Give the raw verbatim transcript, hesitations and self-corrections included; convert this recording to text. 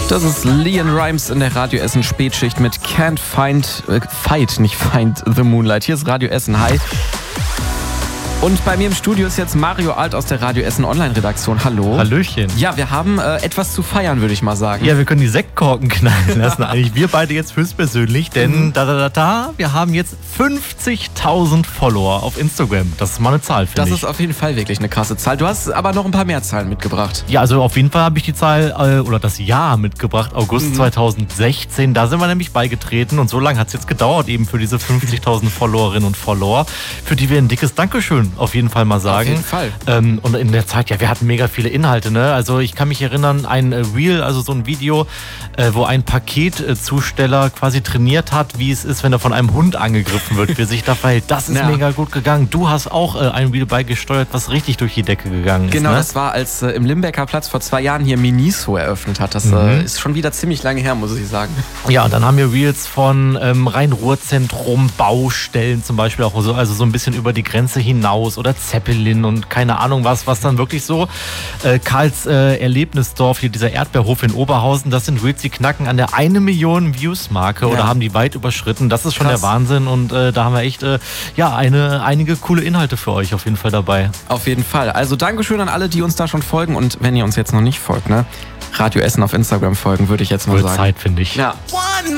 Das ist Leon Rimes in der Radio Essen Spätschicht mit Can't Find, äh, Fight, nicht Find the Moonlight. Hier ist Radio Essen, hi. Und bei mir im Studio ist jetzt Mario Alt aus der Radio Essen Online-Redaktion. Hallo. Hallöchen. Ja, wir haben äh, etwas zu feiern, würde ich mal sagen. Ja, wir können die Sektkorken knallen lassen. Eigentlich wir beide jetzt höchstpersönlich, denn Mhm. da, da, da, da, wir haben jetzt fünfzigtausend Follower auf Instagram. Das ist mal eine Zahl, finde Das ich. ist auf jeden Fall wirklich eine krasse Zahl. Du hast aber noch ein paar mehr Zahlen mitgebracht. Ja, also auf jeden Fall habe ich die Zahl äh, oder das Jahr mitgebracht, August Mhm. zweitausendsechzehn. Da sind wir nämlich beigetreten und so lange hat es jetzt gedauert eben für diese fünfzigtausend Followerinnen und Follower, für die wir ein dickes Dankeschön auf jeden Fall mal sagen. Auf jeden Fall. Ähm, und in der Zeit, ja, wir hatten mega viele Inhalte, ne? Also ich kann mich erinnern, ein äh, Reel, also so ein Video, äh, wo ein Paketzusteller quasi trainiert hat, wie es ist, wenn er von einem Hund angegriffen wird, wie er sich da verhält. Das ist Ja. mega gut gegangen. Du hast auch äh, ein Reel beigesteuert, was richtig durch die Decke gegangen ist. Genau, ne? das war, als äh, im Limbecker Platz vor zwei Jahren hier Miniso eröffnet hat. Das äh, Mhm. ist schon wieder ziemlich lange her, muss ich sagen. Ja, und dann haben wir Reels von ähm, Rhein-Ruhr-Zentrum, Baustellen zum Beispiel auch so, also so ein bisschen über die Grenze hinaus oder Zeppelin und keine Ahnung was, was dann wirklich so äh, Karls äh, Erlebnisdorf, hier dieser Erdbeerhof in Oberhausen, das sind Reels, die knacken an der eine Million Views-Marke Ja. oder haben die weit überschritten. Das ist schon Krass. der Wahnsinn und äh, da haben wir echt äh, ja, eine, einige coole Inhalte für euch auf jeden Fall dabei. Auf jeden Fall. Also Dankeschön an alle, die uns da schon folgen. Und wenn ihr uns jetzt noch nicht folgt, ne? Radio Essen auf Instagram folgen, würde ich jetzt mal Wird sagen. Zeit, finde ich. Ja. One